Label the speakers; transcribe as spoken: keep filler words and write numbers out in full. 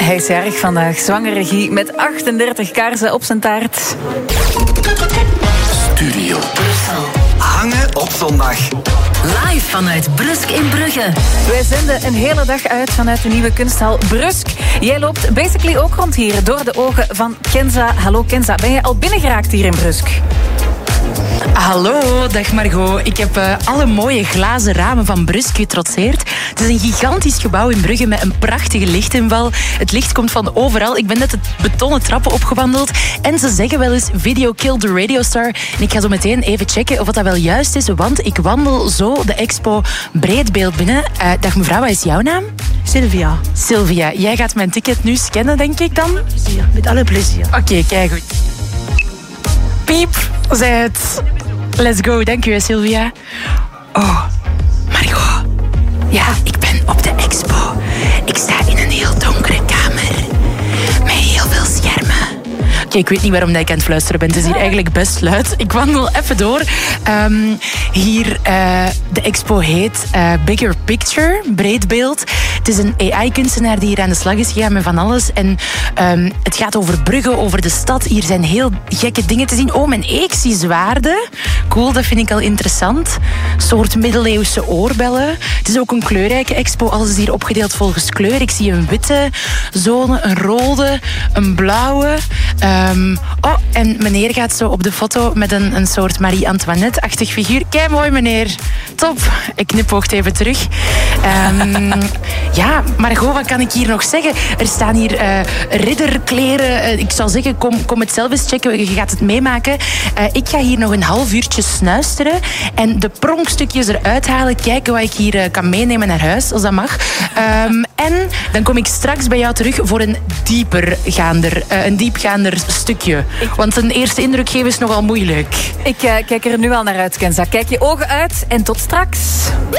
Speaker 1: Hij is jarig vandaag, zwangere Guy met achtendertig kaarsen op zijn taart.
Speaker 2: Studio Brussel. Hangen op zondag.
Speaker 3: Live vanuit Brusk in Brugge.
Speaker 1: Wij zenden een hele dag uit vanuit de nieuwe kunsthal Brusk. Jij loopt basically ook rond hier door de ogen van Kenza. Hallo Kenza, ben je al binnengeraakt hier in Brusk?
Speaker 4: Hallo, dag Margot. Ik heb uh, alle mooie glazen ramen van Brusk getrotseerd. Het is een gigantisch gebouw in Brugge met een prachtige lichtinval. Het licht komt van overal. Ik ben net de betonnen trappen opgewandeld. En ze zeggen wel eens, video killed the radio star. En ik ga zo meteen even checken of dat wel juist is, want ik wandel zo de expo Breedbeeld binnen. Uh, dag mevrouw, wat is jouw naam?
Speaker 5: Sylvia.
Speaker 4: Sylvia, jij gaat mijn ticket nu scannen, denk ik dan?
Speaker 5: Plezier, met alle plezier.
Speaker 4: Oké, okay, kijk goed. Piep, zei het. Let's go, dank u, Sylvia. Oh, Margot. Ja, ik ben op de expo. Ik sta in een heel donkere kamer. Met heel veel schermen. Oké, okay, ik weet niet waarom dat ik aan het fluisteren ben. Het is hier eigenlijk best luid. Ik wandel even door. Um, hier, uh, de expo heet uh, Bigger Picture, Breedbeeld. Het is een A I-kunstenaar die hier aan de slag is gegaan met van alles. En um, het gaat over Brugge, over de stad. Hier zijn heel gekke dingen te zien. Oh, mijn ik zie zwaarden. Cool, dat vind ik al interessant. Een soort middeleeuwse oorbellen. Het is ook een kleurrijke expo. Alles is hier opgedeeld volgens kleur. Ik zie een witte zone, een rode, een blauwe. Um, oh, en meneer gaat zo op de foto met een, een soort Marie-Antoinette-achtig figuur. Kijk, mooi meneer. Top. Ik knipoogt even terug. Um, ja, Margot, wat kan ik hier nog zeggen? Er staan hier uh, ridderkleren. Uh, ik zou zeggen, kom, kom het zelf eens checken. Je gaat het meemaken. Uh, ik ga hier nog een half uurtje snuisteren en de pronkstukjes eruit halen. Kijken wat ik hier uh, kan meenemen naar huis, als dat mag. Um, en dan kom ik straks bij jou terug voor een diepergaander, uh, een diepgaander stukje. Want een eerste indruk geven is nogal moeilijk.
Speaker 1: Ik uh, kijk er nu al naar uit, Kenza. Kijk je ogen uit en tot straks.